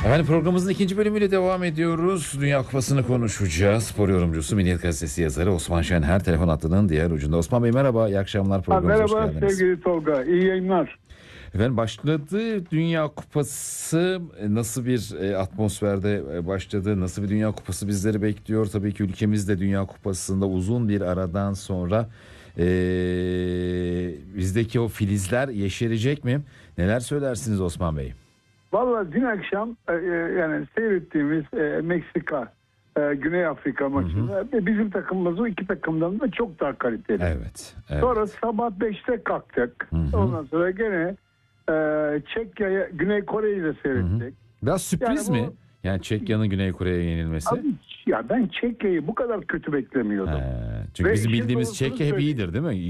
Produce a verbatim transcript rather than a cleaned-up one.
Efendim programımızın ikinci bölümüyle devam ediyoruz. Dünya Kupası'nı konuşacağız. Spor yorumcusu, Milliyet Gazetesi yazarı Osman Şenher telefon hattının diğer ucunda. Osman Bey merhaba, iyi akşamlar, programımıza hoş Merhaba geldiniz. sevgili Tolga, iyi yayınlar. Efendim başladı Dünya Kupası, nasıl bir atmosferde başladı, nasıl bir Dünya Kupası bizleri bekliyor? Tabii ki ülkemiz de Dünya Kupası'nda uzun bir aradan sonra ee, bizdeki o filizler yeşerecek mi? Neler söylersiniz Osman Bey? Vallahi dün akşam e, yani seyrettiğimiz e, Meksika, e, Güney Afrika maçında ve bizim takımımız o iki takımdan da çok daha kaliteli. Evet. evet. Sonra sabah beşte kalktık. Hı hı. Ondan sonra gene e, Çekya'ya, Güney Kore'yi de seyrettik. Hı hı. Biraz sürpriz yani mi? Bu, Yani Çekya'nın Güney Kore'ye yenilmesi. Abi, ya ben Çekya'yı bu kadar kötü beklemiyordum. He, çünkü Ve bizim işin bildiğimiz doğrusunu Çekya hep söyleyeyim. iyidir değil mi?